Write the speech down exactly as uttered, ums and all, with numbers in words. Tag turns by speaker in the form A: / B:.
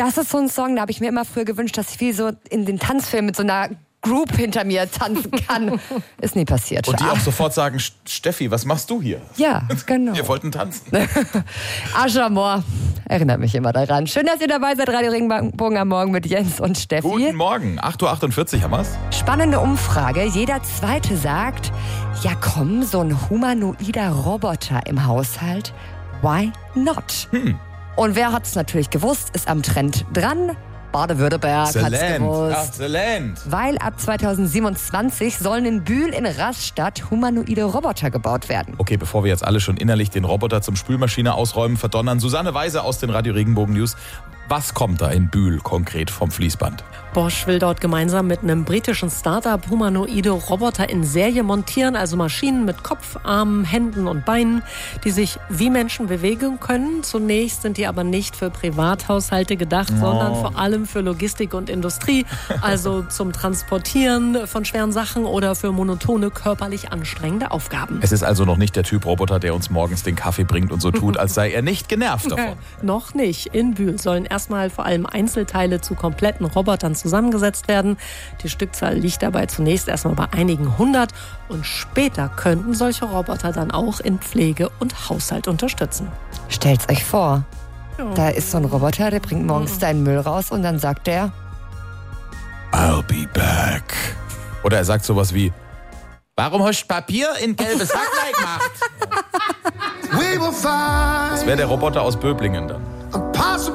A: Das ist so ein Song, da habe ich mir immer früher gewünscht, dass ich wie so in den Tanzfilm mit so einer Group hinter mir tanzen kann. Ist nie passiert.
B: Und die auch sofort sagen, Steffi, was machst du hier?
A: Ja, genau.
B: Wir wollten tanzen.
A: Aschamor erinnert mich immer daran. Schön, dass ihr dabei seid. Radio Regenbogen am Morgen mit Jens und Steffi.
B: Guten Morgen. acht Uhr achtundvierzig haben wir's.
A: Spannende Umfrage. Jeder Zweite sagt, ja komm, so ein humanoider Roboter im Haushalt. Why not?
B: Hm.
A: Und wer hat's natürlich gewusst, ist am Trend dran. Baden-Württemberg hat's gewusst.
B: Ach, the land.
A: Weil ab zweitausendsiebenundzwanzig sollen in Bühl in Rastatt humanoide Roboter gebaut werden.
B: Okay, bevor wir jetzt alle schon innerlich den Roboter zum Spülmaschine ausräumen, verdonnern, Susanne Weise aus den Radio Regenbogen News. Was kommt da in Bühl konkret vom Fließband?
C: Bosch will dort gemeinsam mit einem britischen Start-up humanoide Roboter in Serie montieren, also Maschinen mit Kopf, Armen, Händen und Beinen, die sich wie Menschen bewegen können. Zunächst sind die aber nicht für Privathaushalte gedacht,
B: Oh.
C: sondern vor allem für Logistik und Industrie, also zum Transportieren von schweren Sachen oder für monotone, körperlich anstrengende Aufgaben.
B: Es ist also noch nicht der Typ Roboter, der uns morgens den Kaffee bringt und so tut, als sei er nicht genervt davon.
C: Noch nicht. In Bühl sollen erstmal vor allem Einzelteile zu kompletten Robotern zusammengesetzt werden. Die Stückzahl liegt dabei zunächst erstmal bei einigen hundert und später könnten solche Roboter dann auch in Pflege und Haushalt unterstützen.
A: Stellt's euch vor, da ist so ein Roboter, der bringt morgens deinen Müll raus und dann sagt der,
B: I'll be back. Oder er sagt sowas wie, warum hast du Papier in gelbe Sacklein gemacht? Das wäre der Roboter aus Böblingen dann.